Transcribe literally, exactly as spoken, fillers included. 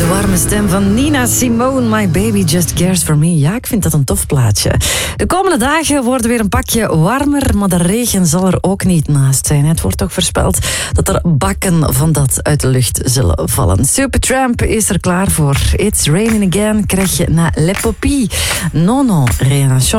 De warme stem van Nina Simone, My Baby Just Cares For Me. Ja, ik vind dat een tof plaatje. De komende dagen worden weer een pakje warmer, maar de regen zal er ook niet naast zijn. Het wordt ook voorspeld dat er bakken van dat uit de lucht zullen vallen. Supertramp is er klaar voor. It's Raining Again krijg je na Le Poppy. Non, non, rien.